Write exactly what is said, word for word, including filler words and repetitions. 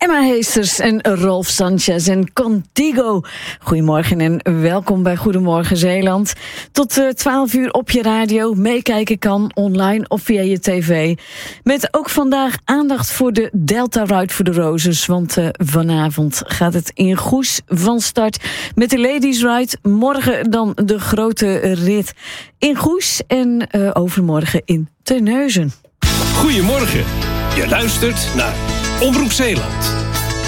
Emma Heesters en Rolf Sanchez en Contigo. Goedemorgen en welkom bij Goedemorgen Zeeland. Tot uh, twaalf uur op je radio. Meekijken kan online of via je tv. Met ook vandaag aandacht voor de Delta Ride voor de Roses. Want uh, vanavond gaat het in Goes van start met de Ladies Ride. Morgen dan de grote rit in Goes en uh, overmorgen in Terneuzen. Goedemorgen. Je luistert naar Omroep Zeeland.